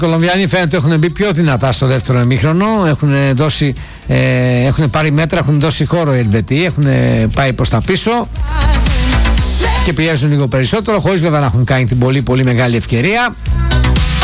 Οι Κολομβιανοί φαίνεται έχουν μπει πιο δυνατά στο δεύτερο ημίχρονο. Έχουν πάρει μέτρα, έχουν δώσει χώρο οι Ελβετοί, έχουν πάει προς τα πίσω και πιέζουν λίγο περισσότερο, χωρίς βέβαια να έχουν κάνει την πολύ πολύ μεγάλη ευκαιρία.